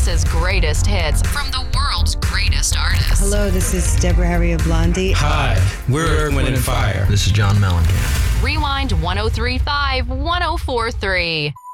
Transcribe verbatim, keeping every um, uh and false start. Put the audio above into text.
Chris's greatest hits from the world's greatest artists. Hello, this is Deborah Harry of Blondie. Hi, we're Earth, Wind and Fire. This is John Mellencamp. Rewind one oh three point five, one oh four point three.